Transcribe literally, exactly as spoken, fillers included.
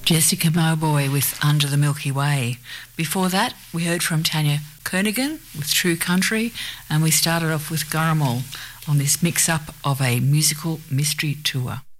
Jessica Mauboy with Under the Milky Way. Before that, we heard from Tanya Kernaghan with True Country, and we started off with Gurrumul on this mix-up of a musical mystery tour.